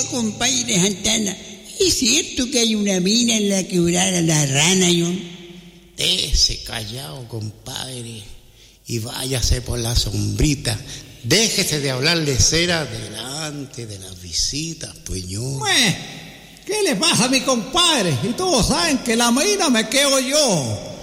compadre Santana, ¿es cierto que hay una mina en la quebrada La Rana, John? Déjese callado, compadre, y váyase por la sombrita. Déjese de hablar de cera delante de las visitas, Peñón. ¿Qué le pasa a mi compadre? Y todos saben que la mina me quedo yo.